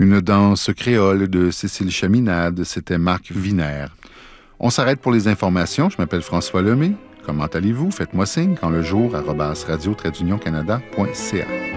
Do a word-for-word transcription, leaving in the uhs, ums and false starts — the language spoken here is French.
Une danse créole de Cécile Chaminade, c'était Marc Vinaire. On s'arrête pour les informations. Je m'appelle François Lemay. Comment allez-vous? Faites-moi signe quand le jour arobase radio trait d'union canada point c a.